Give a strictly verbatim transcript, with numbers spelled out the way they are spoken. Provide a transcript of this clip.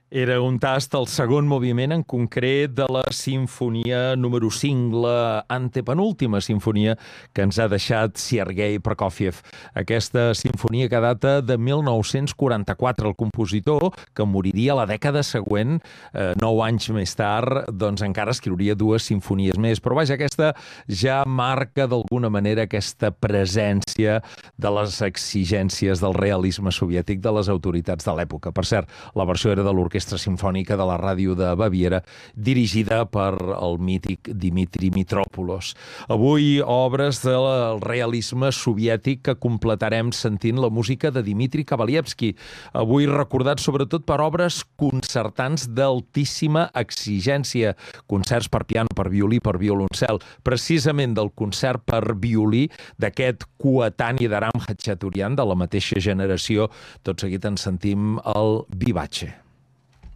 Era un tast al segon moviment, en concret de la sinfonia número cinc, la antepenúltima sinfonia que ens ha deixat Sergei Prokofiev. Aquesta sinfonia que data de mil nou-cents quaranta-quatre. El compositor, que moriria a la dècada següent, eh, nou anys més tard, doncs encara escriuria dues sinfonies més. Però vaja, aquesta ja marca d'alguna manera aquesta presència de les exigències del realisme soviètic de les autoritats de l'època. Per cert, la versió era de l'Orquestra Simfònica de la Ràdio de Baviera, dirigida per el mític Dmitri Mitropoulos. Avui, obres del realisme soviètic que completarem sentint la música de Dmitri Kavalievsky. Avui recordat sobretot per obres concertants d'altíssima exigència. Concerts per piano, per violí, per violoncel. Precisament del concert per violí d'aquest coetani d'Aram Khachaturian, de la mateixa generació. Tot seguit en sentim el Vivace.